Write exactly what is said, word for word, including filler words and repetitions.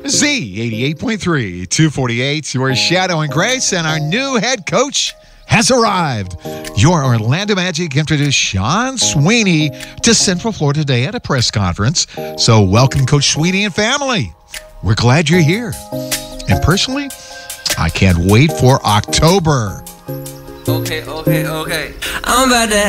Z eighty-eight point three, two forty-eight, your Shadow and Grace, and our new head coach has arrived. Your Orlando Magic introduced Sean Sweeney to Central Florida today at a press conference. So welcome, Coach Sweeney and family. We're glad you're here. And personally, I can't wait for October. Okay, okay, okay. I'm about to